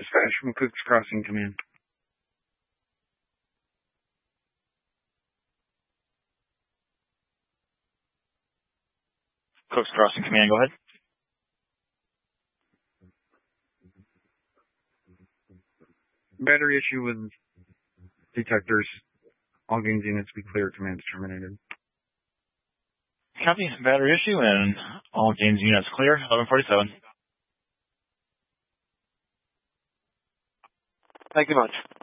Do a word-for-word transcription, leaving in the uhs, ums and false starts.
Dispatch from Cook's Crossing Command. Cook's Crossing Command, go ahead. Battery issue with detectors. All gains units be clear. Command is terminated. Copy. Battery issue and all gains units clear. eleven forty-seven. Thank you much.